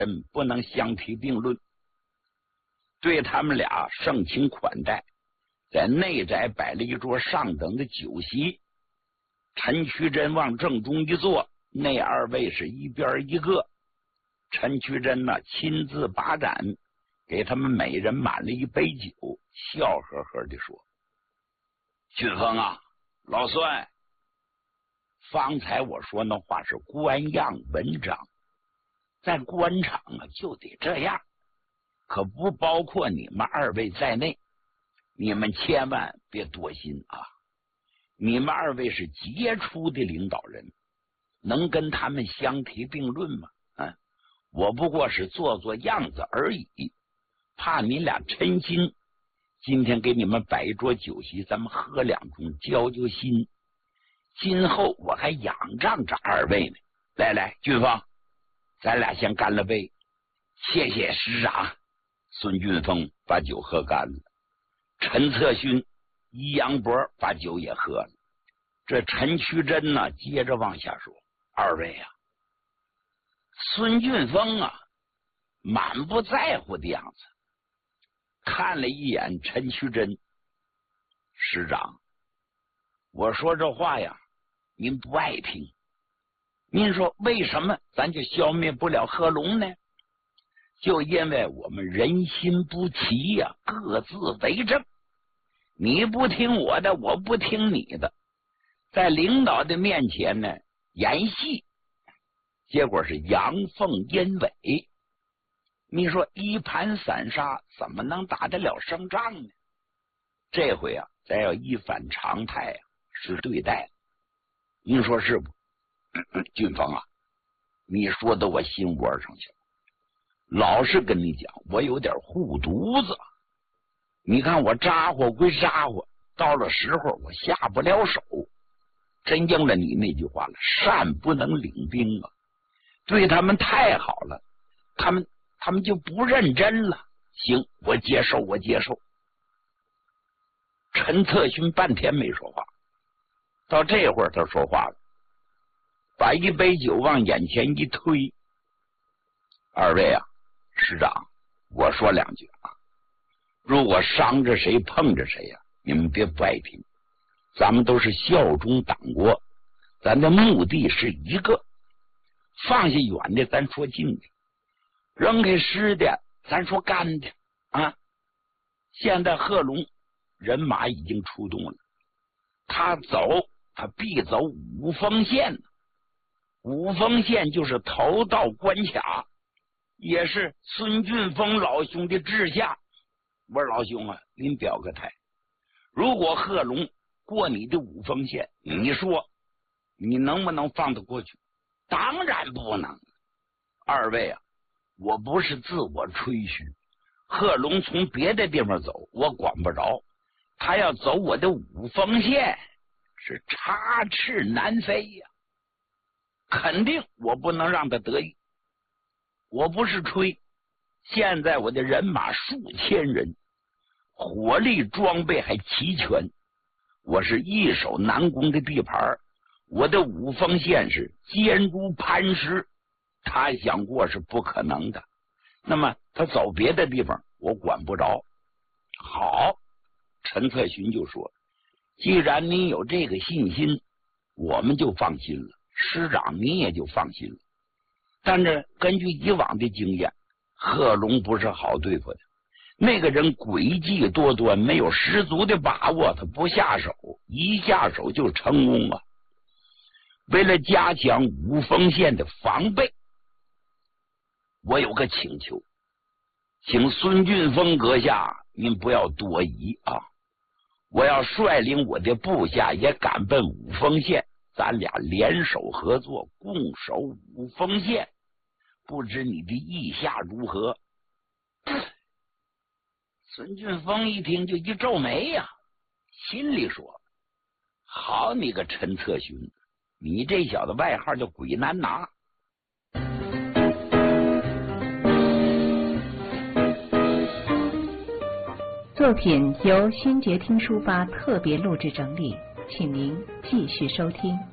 人不能相提并论，对他们俩盛情款待，在内宅摆了一桌上等的酒席。陈渠珍往正中一坐，那二位是一边一个。陈渠珍呢，亲自把盏，给他们每人满了一杯酒，笑呵呵地说：“俊峰啊，老孙，方才我说那话是官样文章，在官场啊就得这样，可不包括你们二位在内，你们千万别多心啊！你们二位是杰出的领导人，能跟他们相提并论吗？我不过是做做样子而已，怕你俩嗔心。今天给你们摆一桌酒席，咱们喝两盅，交交心。今后我还仰仗着二位呢。来来，俊峰，咱俩先干了杯。谢谢师长。”孙俊峰把酒喝干了，陈策勋、易阳伯把酒也喝了。这陈渠珍呢，接着往下说：“二位啊，孙俊峰啊，满不在乎的样子。”看了一眼陈渠珍：“师长，我说这话呀，您不爱听。您说为什么咱就消灭不了贺龙呢？就因为我们人心不齐呀，各自为政。你不听我的，我不听你的，在领导的面前呢演戏，结果是阳奉阴违。你说一盘散沙，怎么能打得了胜仗呢？这回啊，咱要一反常态啊，是对待。您说是不？俊峰啊，你说的我心窝上去了。老实跟你讲，我有点护犊子。你看我咋呼归咋呼，到了时候我下不了手。真应了你那句话了，善不能领兵啊！对他们太好了，他们就不认真了。行，我接受，我接受。陈策勋半天没说话，到这会儿他说话了，把一杯酒往眼前一推：“二位啊，师长，我说两句啊，如果伤着谁碰着谁呀，你们别不爱听。咱们都是效忠党国，咱的目的是一个。放下远的，咱说近的；扔开湿的，咱说干的啊。现在贺龙人马已经出动了，他走，他必走五峰县。五峰县就是头道关卡，也是孙俊峰老兄的治下。我说老兄啊，您表个态，如果贺龙过你的五峰县，你说你能不能放得过去？当然不能。二位啊，我不是自我吹嘘，贺龙从别的地方走，我管不着，他要走我的五峰县，是插翅难飞呀，肯定我不能让他得意。我不是吹，现在我的人马数千人，火力装备还齐全，我是易守难攻的地盘，我的五峰县是坚如磐石，他想过是不可能的。那么他走别的地方，我管不着。好，陈策勋就说：“既然您有这个信心，我们就放心了。师长你也就放心了。但是根据以往的经验，贺龙不是好对付的。那个人诡计多端，没有十足的把握，他不下手，一下手就成功了。为了加强五峰县的防备，我有个请求，请孙俊峰阁下您不要多疑啊！我要率领我的部下也赶奔五峰县，咱俩联手合作，共守五峰县。不知你的意下如何？”孙俊峰一听就一皱眉呀，心里说：“好你个陈策勋，你这小子外号叫鬼难拿。” 作品由新杰听书吧特别录制整理，请您继续收听。